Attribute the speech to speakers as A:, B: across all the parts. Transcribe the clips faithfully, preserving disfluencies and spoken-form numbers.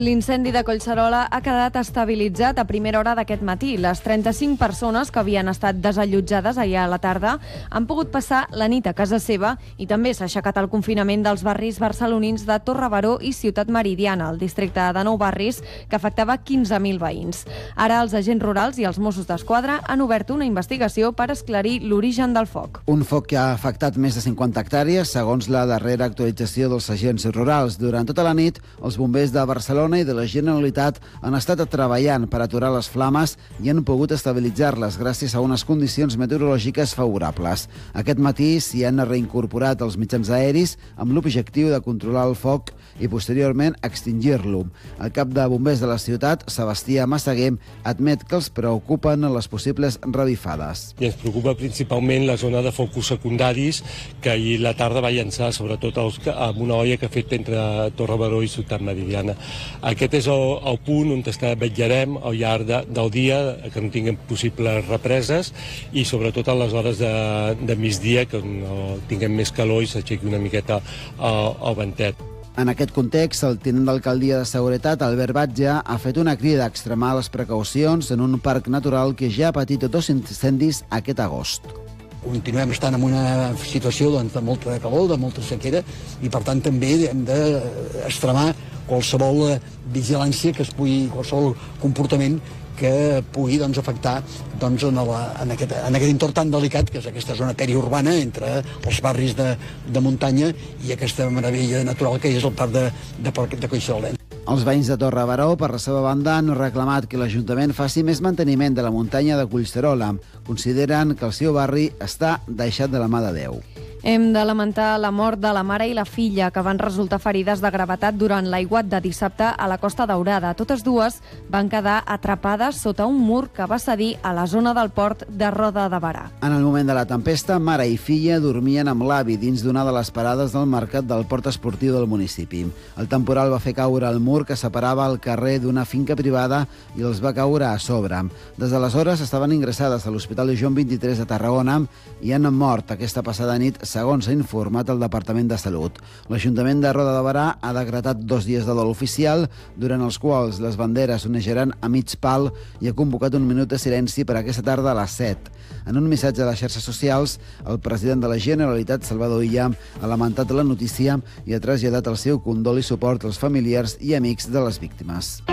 A: L'incendi de Collserola ha quedat estabilitzat a primera hora d'aquest matí. Les trenta-cinc persones que havien estat desallotjades ahir a la tarda han pogut passar la nit a casa seva i també s'ha aixecat el confinament dels barris barcelonins de Torre Baró i Ciutat Meridiana, el districte de Nou Barris, que afectava quinze mil veïns. Ara els agents rurals i els Mossos d'Esquadra han obert una investigació per esclarir l'origen del foc.
B: Un foc que ha afectat més de cinquanta hectàrees, segons la darrera actualització dels agents rurals. Durant tota la nit, els bombers de Barcelona i de la Generalitat han estat treballant per aturar les flames i han pogut estabilitzar-les gràcies a unes condicions meteorològiques favorables. Aquest matí s'hi han reincorporat els mitjans aeris amb l'objectiu de controlar el foc i posteriorment extingir-lo. El cap de bombers de la ciutat, Sebastià Massaguer, admet que els preocupen les possibles revifades.
C: I ens preocupa principalment la zona de focus secundaris que ahir la tarda va llançar sobretot amb una olla que ha fet entre Torre Baró i Ciutat Meridiana. Aquest és el, el punt on vetllarem al llarg de, del dia, que no tinguem possibles represes i sobretot a les hores de, de migdia, que no tinguem més calor i s'aixequi una miqueta el, el ventet.
B: En aquest context, el tinent d'alcaldia de Seguretat, Albert Batlle, ha fet una crida a extremar les precaucions en un parc natural que ja ha patit dos incendis aquest agost.
D: Continuem estant en una situació doncs, de molta calor, de molta sequera, i per tant també hem d'extremar qualsevol vigilància que es pugui, qualsevol comportament que pugui doncs, afectar doncs, en, la, en, aquest, en aquest entorn tan delicat que és aquesta zona periurbana entre els barris de, de muntanya i aquesta meravella natural que és el parc de, de, de Collserola.
B: Els veïns de Torre Baró, per la seva banda, han reclamat que l'Ajuntament faci més manteniment de la muntanya de Collserola. Consideren que el seu barri està deixat de la mà de Déu.
A: Hem de lamentar la mort de la mare i la filla, que van resultar ferides de gravetat durant l'aiguat de dissabte a la Costa Daurada. Totes dues van quedar atrapades sota un mur que va cedir a la zona del port de Roda de Berà.
B: En el moment de la tempesta, mare i filla dormien amb l'avi dins d'una de les parades del mercat del port esportiu del municipi. El temporal va fer caure el mur que separava el carrer d'una finca privada i els va caure a sobre. Des d'aleshores estaven ingressades a l'Hospital Joan vint-i-tres de Tarragona i han mort aquesta passada nit, segons s'ha informat el Departament de Salut. L'Ajuntament de Roda de Berà ha decretat dos dies de dol oficial, durant els quals les banderes onejaran a mig pal i ha convocat un minut de silenci per aquesta tarda a les set. En un missatge a les xarxes socials, el president de la Generalitat, Salvador Illa, ha lamentat la notícia i ha traslladat el seu condol i suport als familiars i amics de les víctimes.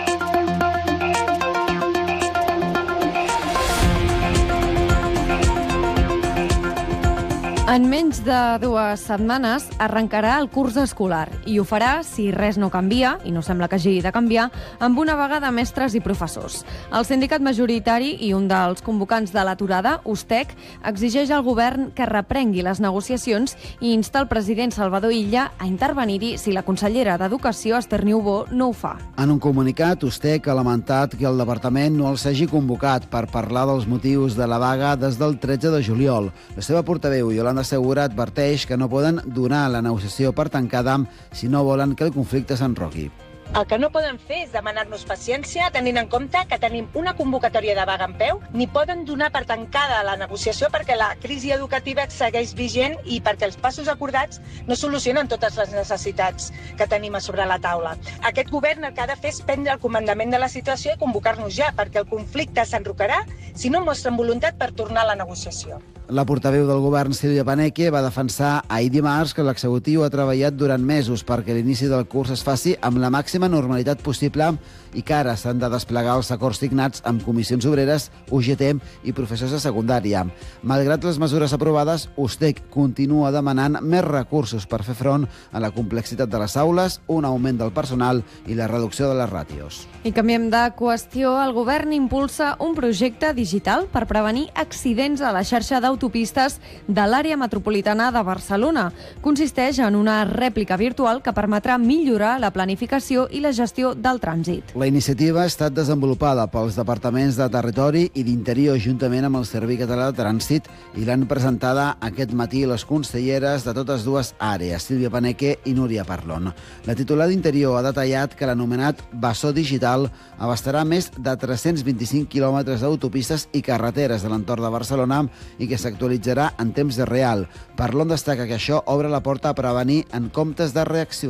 A: En menys de dues setmanes arrencarà el curs escolar i ho farà, si res no canvia, i no sembla que hagi de canviar, amb una vaga de mestres i professors. El sindicat majoritari i un dels convocants de l'aturada, USTEC, exigeix al govern que reprengui les negociacions i insta el president Salvador Illa a intervenir-hi si la consellera d'Educació, Esther Niubó, no ho fa.
B: En un comunicat, USTEC ha lamentat que el departament no els hagi convocat per parlar dels motius de la vaga des del tretze de juliol. La seva portaveu, Yolanda Segura, adverteix que no poden donar la negociació per tancada si no volen que el conflicte s'enroqui.
E: El que no poden fer és demanar-nos paciència, tenint en compte que tenim una convocatòria de vaga en peu, ni poden donar per tancada la negociació perquè la crisi educativa segueix vigent i perquè els passos acordats no solucionen totes les necessitats que tenim a sobre la taula. Aquest govern el que ha de fer és prendre el comandament de la situació i convocar-nos ja, perquè el conflicte s'enrocarà si no mostren voluntat per tornar a la negociació.
B: La portaveu del govern, Sílvia Paneque, va defensar ahir dimarts que l'executiu ha treballat durant mesos perquè l'inici del curs es faci amb la màxima normalitat possible i que ara s'han de desplegar els acords signats amb comissions obreres, U G T i professors de secundària. Malgrat les mesures aprovades, USTEC continua demanant més recursos per fer front a la complexitat de les aules, un augment del personal i la reducció de les ràtios.
A: I canviem de qüestió. El govern impulsa un projecte digital per prevenir accidents a la xarxa d'autopistes de l'àrea metropolitana de Barcelona. Consisteix en una rèplica virtual que permetrà millorar la planificació i la gestió del trànsit.
B: La iniciativa ha estat desenvolupada pels departaments de Territori i d'Interior juntament amb el Servei Català de Trànsit i l'han presentada aquest matí les conselleres de totes dues àrees, Sílvia Paneque i Núria Parlon. La titular d'Interior ha detallat que l'anomenat bessó digital abastarà més de tres-cents vint-i-cinc quilòmetres d'autopistes i carreteres de l'entorn de Barcelona i que s'actualitzarà en temps real. Parlon destaca que això obre la porta a prevenir en comptes de reaccionar.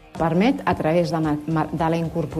F: Permet, a través de, de la incorporació